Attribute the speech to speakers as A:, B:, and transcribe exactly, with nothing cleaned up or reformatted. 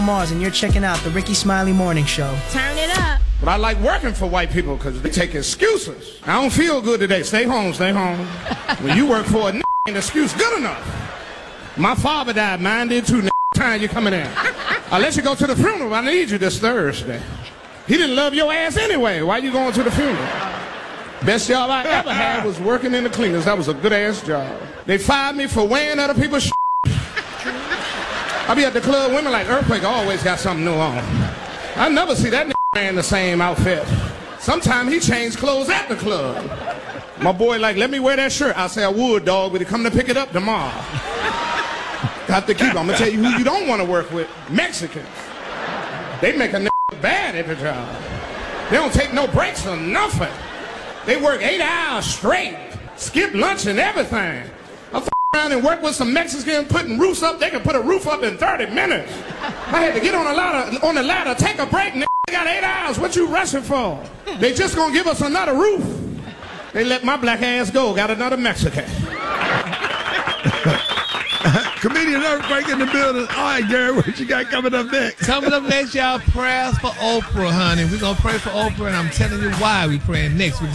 A: Mars, and you're checking out the Ricky Smiley Morning Show.
B: Turn it up.
C: But I like working for white people because they take excuses. I don't feel good today. Stay home, stay home. When you work for a n ain't excuse good enough. My father died, mine did too. Time you coming in. Unless you go to the funeral, I need you this Thursday. He didn't love your ass anyway. Why you going to the funeral? Best job I ever had was working in the cleaners. That was a good ass job. They fired me for wearing other people's shit. I be at the club, women like Earthquake always got something new on. I never see that nigga wearing the same outfit. Sometimes he changed clothes at the club. My boy like, let me wear that shirt. I say I would, dog, but he come to pick it up tomorrow. Got to keep it. I'm gonna tell you who you don't want to work with. Mexicans. They make a nigga bad at the job. They don't take no breaks or nothing. They work eight hours straight, skip lunch and everything. I f around and work with some Mexicans putting roofs up. They can put a roof up in thirty minutes. I had to get on a ladder, on the ladder, take a break, and they got eight hours. What you rushing for? They just gonna give us another roof. They let my black ass go. Got another Mexican.
D: Comedian Earthquake in the building. All right, Gary, what you got coming up next?
E: Coming up next, y'all, prayers for Oprah, honey. We're going to pray for Oprah, and I'm telling you why we're praying next.